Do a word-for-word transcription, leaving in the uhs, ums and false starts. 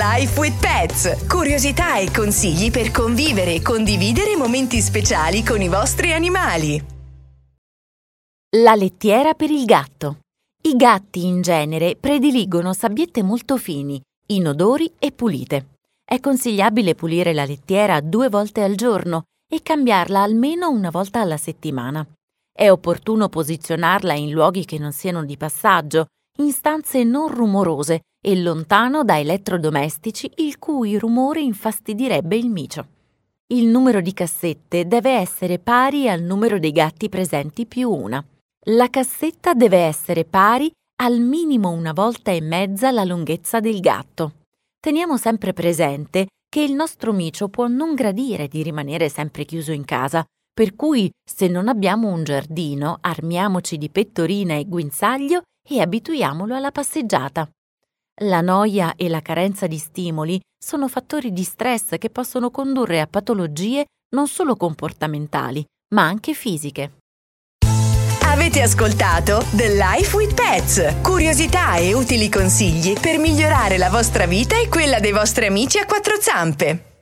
Life with Pets. Curiosità e consigli per convivere e condividere momenti speciali con i vostri animali. La lettiera per il gatto. I gatti in genere prediligono sabbiette molto fini, inodori e pulite. È consigliabile pulire la lettiera due volte al giorno e cambiarla almeno una volta alla settimana. È opportuno posizionarla in luoghi che non siano di passaggio, in stanze non rumorose e lontano da elettrodomestici il cui rumore infastidirebbe il micio. Il numero di cassette deve essere pari al numero dei gatti presenti più una. La cassetta deve essere pari al minimo una volta e mezza la lunghezza del gatto. Teniamo sempre presente che il nostro micio può non gradire di rimanere sempre chiuso in casa, per cui se non abbiamo un giardino armiamoci di pettorina e guinzaglio e abituiamolo alla passeggiata. La noia e la carenza di stimoli sono fattori di stress che possono condurre a patologie non solo comportamentali, ma anche fisiche. Avete ascoltato The Life with Pets. Curiosità e utili consigli per migliorare la vostra vita e quella dei vostri amici a quattro zampe.